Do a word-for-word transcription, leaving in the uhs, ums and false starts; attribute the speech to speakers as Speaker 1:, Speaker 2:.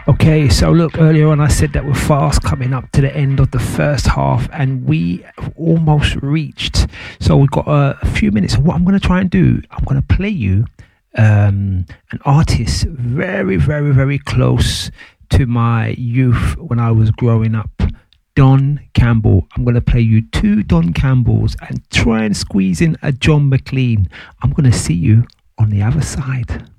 Speaker 1: Okay, so look, earlier on I said that we're fast coming up to the end of the first half and we have almost reached. So we've got a, a few minutes. So what I'm going to try and do, I'm going to play you um, an artist very, very, very close to my youth when I was growing up. Don Campbell. I'm going to play you two Don Campbells and try and squeeze in a John McLean. I'm going to see you on the other side.